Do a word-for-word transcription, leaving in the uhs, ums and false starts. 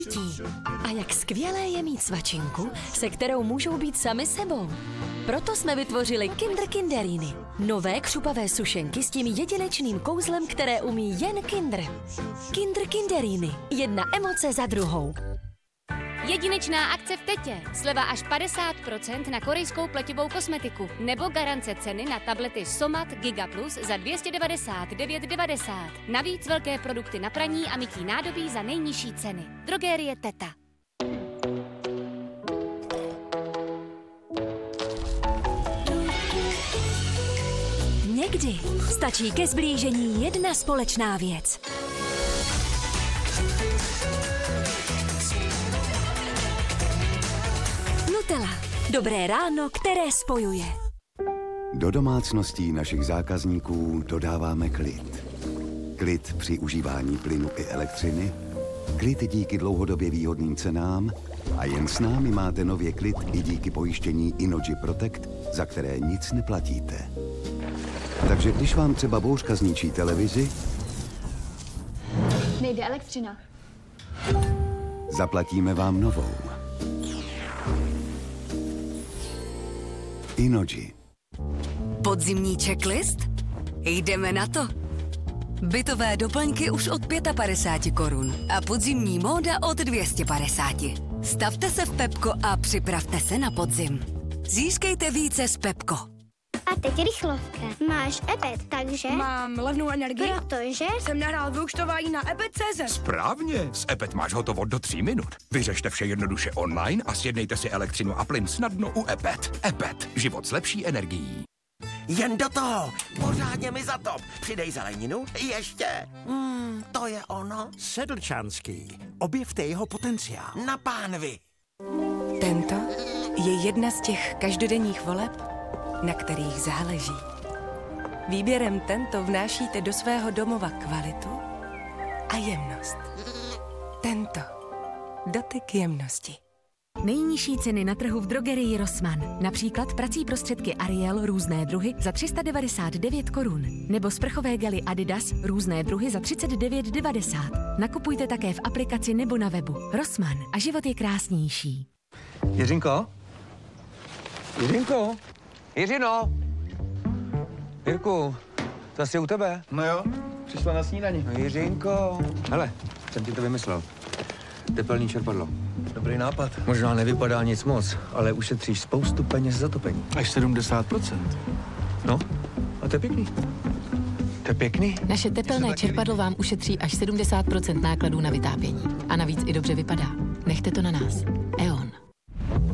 A jak skvělé je mít svačinku, se kterou můžou být sami sebou. Proto jsme vytvořili Kinder Kinderiny. Nové křupavé sušenky s tím jedinečným kouzlem, které umí jen Kinder. Kinder Kinderiny. Jedna emoce za druhou. Jedinečná akce v Tetě. Sleva až padesát procent na korejskou pleťovou kosmetiku. Nebo garance ceny na tablety Somat Giga Plus za dvě stě devadesát devět devadesát. Navíc velké produkty na praní a mytí nádobí za nejnižší ceny. Drogerie Teta. Někdy stačí ke zblížení jedna společná věc. Nutella. Dobré ráno, které spojuje. Do domácností našich zákazníků dodáváme klid. Klid při užívání plynu i elektřiny, klid díky dlouhodobě výhodným cenám a jen s námi máte nově klid i díky pojištění Innogy Protect, za které nic neplatíte. Takže když vám třeba bouřka zničí televizi, nejde elektřina. Zaplatíme vám novou. Innogy. Podzimní checklist? Jdeme na to. Bytové doplňky už od padesát pět korun a podzimní móda od dvě stě padesát. Stavte se v Pepko a připravte se na podzim. Získejte více s Pepko. A teď rychlovka. Máš ePet, takže... Mám levnou energii. Protože... Jsem nahrál vyúčtování na epet tečka cé zet. Správně, s ePet máš hotovo do tří minut. Vyřešte vše jednoduše online a sjednejte si elektřinu a plyn snadno u ePet. ePet, život s lepší energií. Jen do toho, pořádně mi zatop. Přidej zeleninu, ještě. Hmm, to je ono. Sedlčanský. Objevte jeho potenciál. Na pánvi. Tento je jedna z těch každodenních voleb, na kterých záleží. Výběrem Tento vnášíte do svého domova kvalitu a jemnost. Tento. Dotyk jemnosti. Nejnižší ceny na trhu v drogerii Rossmann. Například prací prostředky Ariel různé druhy za tři sta devadesát devět korun. Nebo sprchové gely Adidas různé druhy za třicet devět devadesát. Nakupujte také v aplikaci nebo na webu. Rossmann a život je krásnější. Jiřinko? Jiřinko? Jiřino! Jirku, to asi u tebe. No jo, přišla na snídani. No Jiřinko. Hele, jsem ti to vymyslel. Tepelný čerpadlo. Dobrý nápad. Možná nevypadá nic moc, ale ušetříš spoustu peněz za topení. Až sedmdesát procent. No, a to je pěkný. To je pěkný. Naše tepelné čerpadlo vám ušetří až sedmdesát procent nákladů na vytápění. A navíc i dobře vypadá. Nechte to na nás.